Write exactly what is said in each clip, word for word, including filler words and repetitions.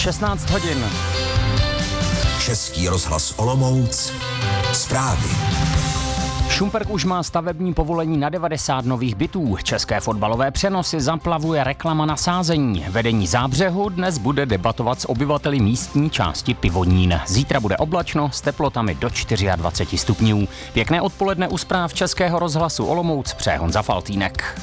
šestnáct hodin. Český rozhlas Olomouc. Zprávy. Šumperk už má stavební povolení na devadesát nových bytů. České fotbalové přenosy zaplavuje reklama na sázení. Vedení Zábřehu dnes bude debatovat s obyvateli místní části Pivonín. Zítra bude oblačno s teplotami do dvacet čtyři stupňů. Pěkné odpoledne u zpráv Českého rozhlasu Olomouc přeje Honza Faltýnek.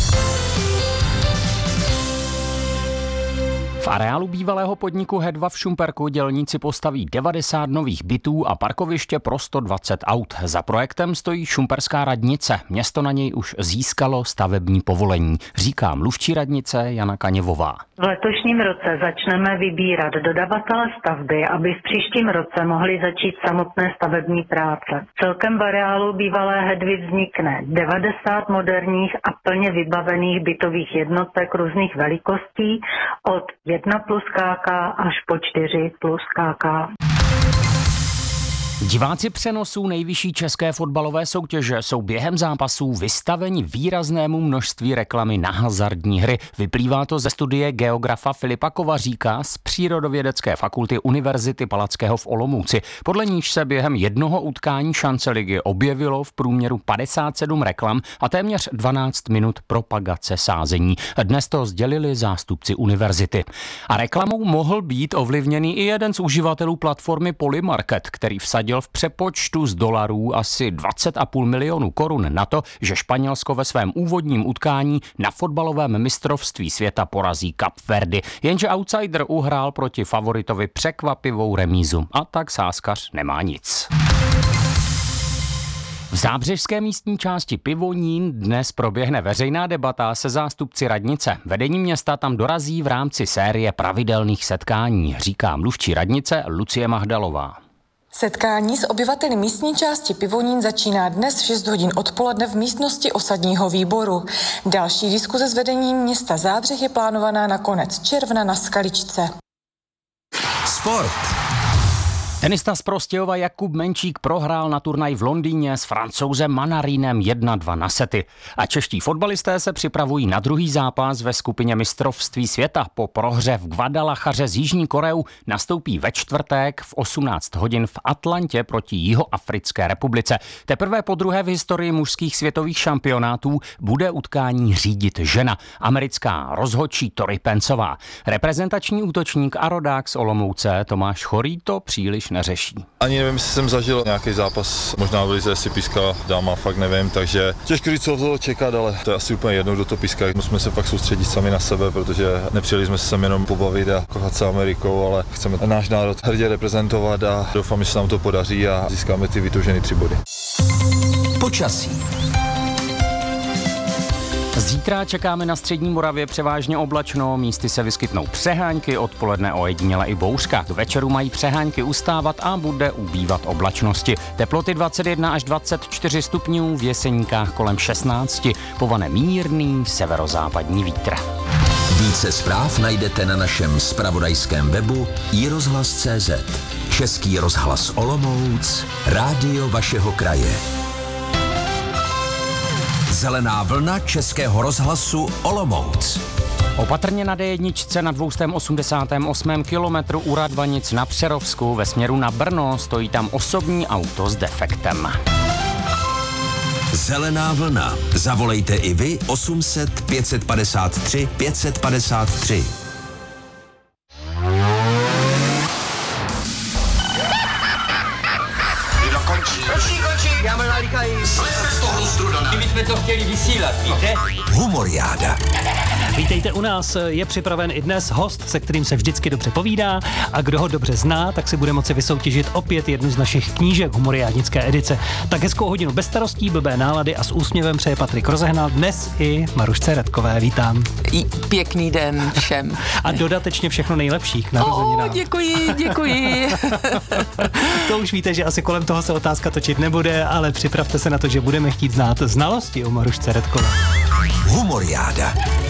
V areálu bývalého podniku Hedva v Šumperku dělníci postaví devadesát nových bytů a parkoviště pro sto dvacet aut. Za projektem stojí šumperská radnice. Město na něj už získalo stavební povolení, říká mluvčí radnice Jana Kaněvová. V letošním roce začneme vybírat dodavatele stavby, aby v příštím roce mohli začít samotné stavební práce. Celkem v areálu bývalé Hedvy vznikne devadesát moderních a plně vybavených bytových jednotek různých velikostí od jedna plus ká ká až po čtyři plus ká ká. Diváci přenosů nejvyšší české fotbalové soutěže jsou během zápasů vystaveni výraznému množství reklamy na hazardní hry. Vyplývá to ze studie geografa Filipa Kovaříka z Přírodovědecké fakulty Univerzity Palackého v Olomouci. Podle níž se během jednoho utkání šance ligy objevilo v průměru padesát sedm reklam a téměř dvanáct minut propagace sázení. Dnes to sdělili zástupci univerzity. A reklamou mohl být ovlivněný i jeden z uživatelů platformy Polymarket, který vsadil v přepočtu z dolarů asi dvacet a půl milionu korun na to, že Španělsko ve svém úvodním utkání na fotbalovém mistrovství světa porazí Kapverdy. Jenže outsider uhrál proti favoritovi překvapivou remízu a tak sázkař nemá nic. V zábřežské místní části Pivonín dnes proběhne veřejná debata se zástupci radnice. Vedení města tam dorazí v rámci série pravidelných setkání, říká mluvčí radnice Lucie Mahdalová. Setkání s obyvateli místní části Pivonín začíná dnes v šest hodin odpoledne v místnosti osadního výboru. Další diskuze s vedením města Zábřeh je plánovaná na konec června na Skaličce. Sport. Tenista z Prostějova Jakub Menčík prohrál na turnaj v Londýně s Francouzem Manarinem jedna dva na sety. A čeští fotbalisté se připravují na druhý zápas ve skupině mistrovství světa. Po prohře v Guadalachaře s Jižní Koreou nastoupí ve čtvrtek v osmnáct hodin v Atlantě proti Jihoafrické republice. Teprve po druhé v historii mužských světových šampionátů bude utkání řídit žena, americká rozhodčí Tori Pencová. Reprezentační útočník a rodák z Olomouce Tomáš Chorý to příliš neřeší. Ani nevím, jestli jsem zažil nějaký zápas, možná v lize si pískala dáma, fakt nevím, takže těžko říct, co toho čekat, ale to je asi úplně jedno, kdo to píská. Musíme se fakt soustředit sami na sebe, protože nepřijeli jsme se sem jenom pobavit a kochat se Amerikou, ale chceme náš národ hrdě reprezentovat a doufám, že se nám to podaří a získáme ty vytoužené tři body. Počasí. Zítra čekáme na střední Moravě převážně oblačno, místy se vyskytnou přehánky, odpoledne ojediněle i bouřka. K večeru mají přehánky ustávat a bude ubývat oblačnosti. Teploty dvacet jedna až dvacet čtyři stupňů, v Jeseníkách kolem šestnáct, povane mírný severozápadní vítr. Více zpráv najdete na našem zpravodajském webu i rozhlas tečka cé zet. Český rozhlas Olomouc, rádio vašeho kraje. Zelená vlna Českého rozhlasu Olomouc. Opatrně na dé jedna na dvě stě osmdesát osm kilometru u Radvanic na Přerovsku ve směru na Brno stojí tam osobní auto s defektem. Zelená vlna. Zavolejte i vy osm set pět padesát tři pět padesát tři. Končí, končí, já mám nalíkají. Slejte z toho lustru, Dana. Kdyby jsme to chtěli vysílat, víte? Humoriáda. Vítejte u nás, je připraven i dnes host, se kterým se vždycky dobře povídá a kdo ho dobře zná, tak si bude moci vysoutěžit opět jednu z našich knížek humoriádnické edice. Tak hezkou hodinu bez starostí, blbé nálady a s úsměvem přeje Patrik Rozehnal, dnes i Marušce Redkové, vítám. I pěkný den všem. A dodatečně všechno nejlepší k narozeninám. Oh, děkuji, děkuji. To už víte, že asi kolem toho se otázka točit nebude, ale připravte se na to, že budeme chtít znát znalosti o Marušce Redkové. Humoriáda.